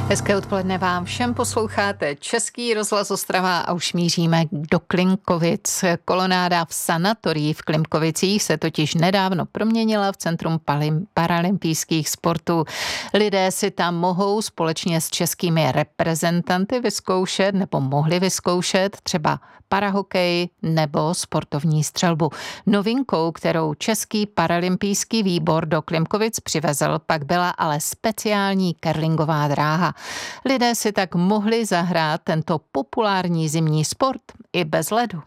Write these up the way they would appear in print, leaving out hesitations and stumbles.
Hezké odpoledne vám všem, posloucháte Český rozhlas Ostrava a už míříme do Klimkovic. Kolonáda v sanatorii v Klimkovicích se totiž nedávno proměnila v Centrum paralympijských sportů. Lidé si tam mohou společně s českými reprezentanty vyzkoušet nebo mohli vyzkoušet třeba parahokej nebo sportovní střelbu. Novinkou, kterou Český paralympijský výbor do Klimkovic přivezl, pak byla ale speciální curlingová dráha. Lidé si tak mohli zahrát tento populární zimní sport i bez ledu.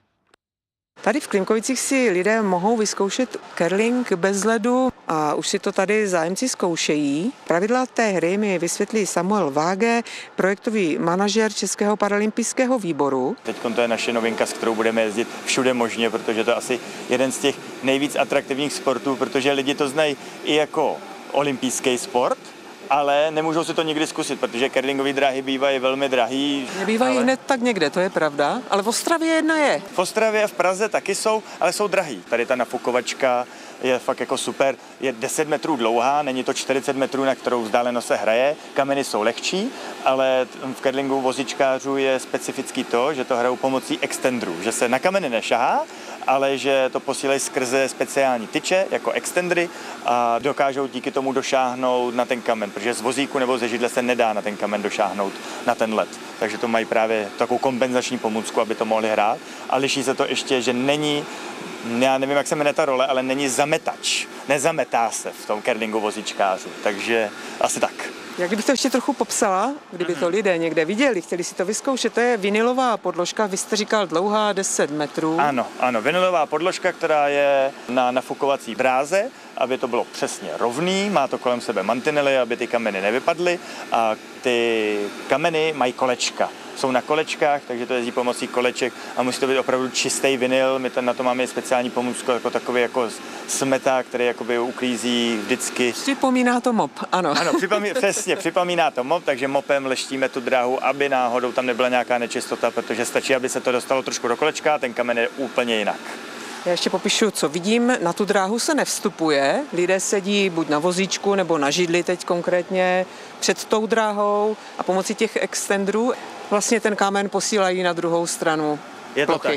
Tady v Klimkovicích si lidé mohou vyzkoušet curling bez ledu a už si to tady zájemci zkoušejí. Pravidla té hry mi vysvětlí Samuel Váge, projektový manažer Českého paralympijského výboru. Teď to je naše novinka, s kterou budeme jezdit všude možně, protože to je asi jeden z těch nejvíc atraktivních sportů, protože lidi to znají i jako olympijský sport, ale nemůžou si to nikdy zkusit, protože curlingové dráhy bývají velmi drahý. Nebývají hned tak někde, to je pravda, ale v Ostravě jedna je. V Ostravě a v Praze taky jsou, ale jsou drahý. Tady ta nafukovačka je fakt jako super, je 10 metrů dlouhá, není to 40 metrů, na kterou vzdálenost se hraje, kameny jsou lehčí, ale v curlingu vozičkářů je specifický to, že to hrajou pomocí extendrů, že se na kameny nešahá, ale že to posílají skrze speciální tyče, jako extendry a dokážou díky tomu došáhnout na ten kamen, protože z vozíku nebo ze židle se nedá na ten kamen došáhnout na ten led. Takže to mají právě takovou kompenzační pomůcku, aby to mohli hrát. A liší se to ještě, že není, já nevím, jak se jmenuje ta role, ale není zametač. Nezametá se v tom curlingu vozičkářů, takže asi tak. Jak kdybych to ještě trochu popsala, kdyby to lidé někde viděli, chtěli si to vyzkoušet, to je vinilová podložka, vy jste říkal dlouhá 10 metrů. Ano, vinilová podložka, která je na nafukovací dráze, aby to bylo přesně rovný, má to kolem sebe mantinely, aby ty kameny nevypadly a ty kameny mají kolečka. Jsou na kolečkách, takže to jezdí pomocí koleček a musí to být opravdu čistý vinyl. My na to máme speciální pomůcku, jako takový jako smeták, který jakoby uklízí vždycky. Připomíná to mop, ano. Ano, přesně, připomíná to mop, takže mopem leštíme tu dráhu, aby náhodou tam nebyla nějaká nečistota, protože stačí, aby se to dostalo trošku do kolečka, ten kamen je úplně jinak. Já ještě popíšu, co vidím. Na tu dráhu se nevstupuje. Lidé sedí buď na vozíčku nebo na židli teď konkrétně před tou dráhou a pomocí těch extendrů vlastně ten kámen posílají na druhou stranu plochy.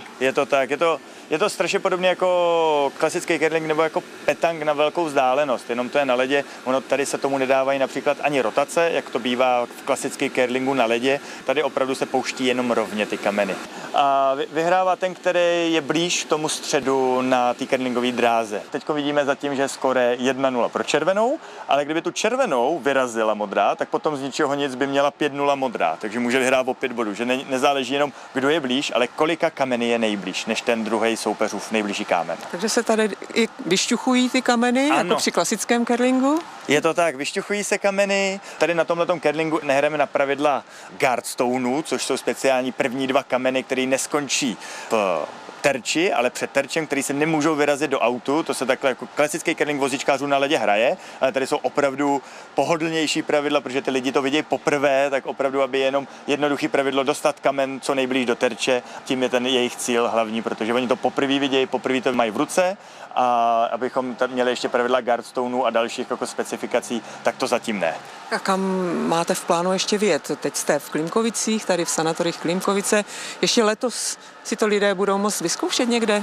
Je to strašně podobně jako klasický curling nebo jako petang na velkou vzdálenost, jenom to je na ledě. Ono tady se tomu nedávají například ani rotace, jak to bývá v klasickém curlingu na ledě. Tady opravdu se pouští jenom rovně ty kameny. A vyhrává ten, který je blíž tomu středu na té curlingové dráze. Teď vidíme zatím, že skoro 1-0 pro červenou, ale kdyby tu červenou vyrazila modrá, tak potom z ničeho nic by měla 5-0 modrá, takže může vyhrát o 5 bodů, že nezáleží jenom, kdo je blíž, ale kolika kameny je nejblíž, než ten druhý soupeřův nejbližší kámen. Takže se tady i vyšťuchují ty kameny, ano, jako při klasickém curlingu? Je to tak, vyšťuchují se kameny. Tady na tomhletom curlingu nehrajeme na pravidla guardstoneu, což jsou speciální první 2 kameny, které neskončí v terči, ale před terčem, který se nemůžou vyrazit do autu, to se takhle jako klasický curling vozičkářů na ledě hraje, ale tady jsou opravdu pohodlnější pravidla, protože ty lidi to vidějí poprvé, tak opravdu, aby jenom jednoduchý pravidlo dostat kamen co nejblíž do terče, tím je ten jejich cíl hlavní, protože oni to poprvé vidějí, poprvé to mají v ruce a abychom tam měli ještě pravidla guardstoneu a dalších jako specifikací, tak to zatím ne. A kam máte v plánu ještě vyjet? Teď jste v Klimkovicích, tady v sanatorích Klimkovice. Ještě letos si to lidé budou moct vyzkoušet někde?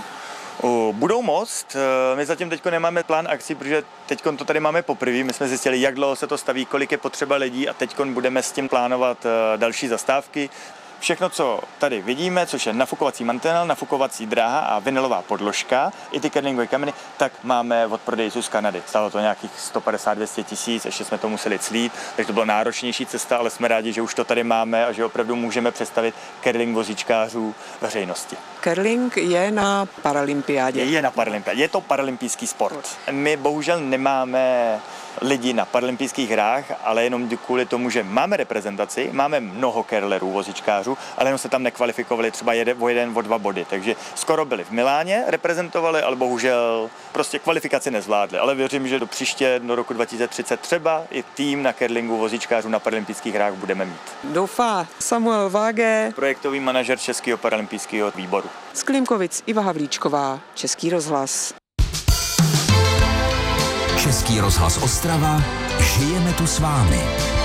Budou moct. My zatím teď nemáme plán akcí, protože teď to tady máme poprvé. My jsme zjistili, jak dlouho se to staví, kolik je potřeba lidí a teď budeme s tím plánovat další zastávky. Všechno, co tady vidíme, což je nafukovací mantinel, nafukovací dráha a vinilová podložka, i ty curlingové kameny, tak máme od prodejců z Kanady. Stálo to nějakých 150-200 tisíc, ještě jsme to museli clít, takže to byla náročnější cesta, ale jsme rádi, že už to tady máme a že opravdu můžeme představit curling vozíčkářů veřejnosti. Curling je na paralympiádě. Je na paralympiádě, je to paralympijský sport. My bohužel nemáme lidi na paralympijských hrách, ale jenom kvůli tomu, že máme reprezentaci, máme mnoho curlerů, vozičkářů, ale jenom se tam nekvalifikovali třeba o 1, o 2 body. Takže skoro byli v Miláně, reprezentovali, ale bohužel prostě kvalifikaci nezvládli. Ale věřím, že do příště, do roku 2030 třeba i tým na curlingu vozičkářů na paralympijských hrách budeme mít. Doufá Samuel Váge, projektový manažer Českého paralympijského výboru. Z Klimkovic Iva Havlíčková, Český rozhlas. Český rozhlas Ostrava, žijeme tu s vámi.